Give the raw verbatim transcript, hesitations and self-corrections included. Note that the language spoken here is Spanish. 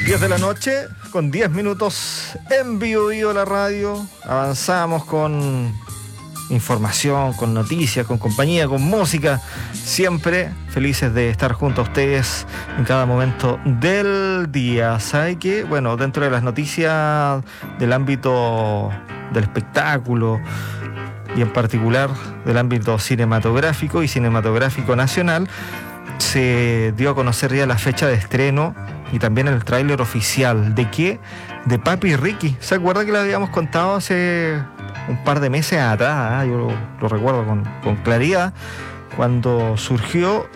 diez de la noche, con diez minutos en Vivo Vivo la radio. Avanzamos con información, con noticias, con compañía, con música. Siempre felices de estar junto a ustedes en cada momento del día. ¿Sabe qué? Bueno, dentro de las noticias del ámbito del espectáculo y en particular del ámbito cinematográfico y cinematográfico nacional, se dio a conocer ya la fecha de estreno y también el tráiler oficial. ¿De qué? De Papi Ricky. ¿Se acuerda que lo habíamos contado hace un par de meses atrás? ¿eh? Yo lo, lo recuerdo con, con claridad, cuando surgió